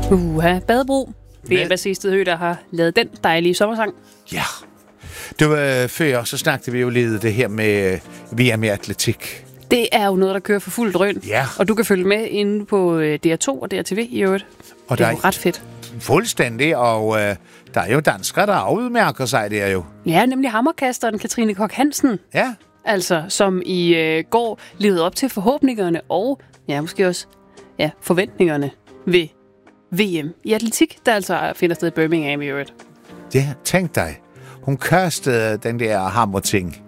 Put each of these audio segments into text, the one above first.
Badebro. BMC Hø, der har lavet den dejlige sommersang. Ja. Det var før, så snakkede vi jo lidt det her med VM i atletik. Det er jo noget, der kører for fuld drøn. Ja. Og du kan følge med inde på DR2 og DRTV i øvrigt. Og det er jo ret fedt. Fuldstændig, og der er jo danskere, der udmærker sig der jo. Ja, nemlig hammerkasteren Katrine Koch Hansen. Ja. Altså, som i går levede op til forhåbningerne og, ja, måske også forventningerne ved VM i atletik, der altså finder sted i Birmingham i øvrigt. Ja, tænk dig. Hun kastede den der hammerting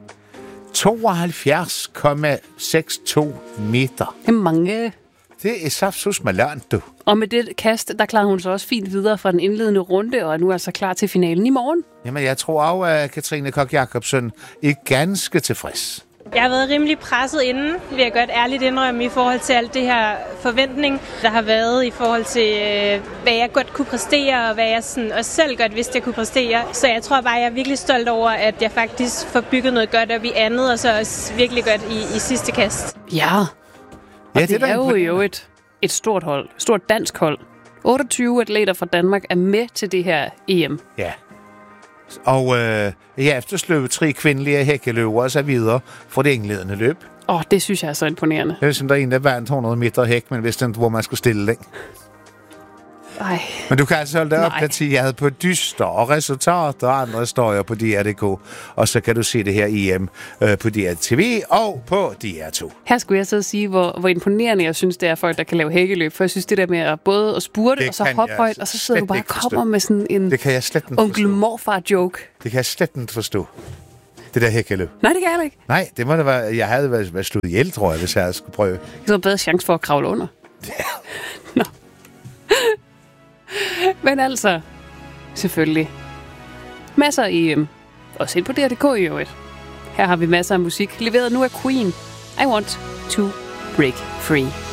72,62 meter. Det er mange. Det er saftsus med løn, du. Og med det kast, der klarer hun så også fint videre fra den indledende runde, og er nu altså klar til finalen i morgen. Jamen, jeg tror også, at Katrine Koch Jacobsen er ganske tilfreds. Jeg har været rimelig presset inden, vil jeg godt ærligt indrømme, i forhold til alt det her forventning, der har været i forhold til, hvad jeg godt kunne præstere, og hvad jeg sådan også selv godt vidste, jeg kunne præstere. Så jeg tror bare, jeg er virkelig stolt over, at jeg faktisk får bygget noget godt op i andet, og så også virkelig godt i sidste kast. Ja, og det er jo et stort hold, stort dansk hold. 28 atleter fra Danmark er med til det her EM. Ja. Og i eftersløb 3 kvindelige hækkeløbere og så videre for det indledende løb. Det synes jeg er så imponerende. Det er som der er en, der vandt 100 meter hæk, men vidste ikke, hvor man skulle stille den. Ej. Men du kan altså holde dig op, at jeg havde på dyster og resultater og andre historier på DR.dk. Og så kan du se det her EM på DR.tv og på DR2. Her skulle jeg så sige, hvor imponerende jeg synes, det er folk, der kan lave hækkeløb. For jeg synes, det der med at både at spurte og så hoppe højt, og så sidder du bare og kommer med sådan en onkel morfar-joke. Det kan jeg slet ikke forstå. Det der hækkeløb. Nej, det kan jeg ikke. Nej, det må da være. Jeg havde været slået ihjel, tror jeg, hvis jeg skulle prøve. Så bedre chance for at kravle under. Ja. Nå. Men altså, selvfølgelig. Masser af EM. Også ind på DR.dk i øvrigt. Her har vi masser af musik, leveret nu af Queen. I want to break free.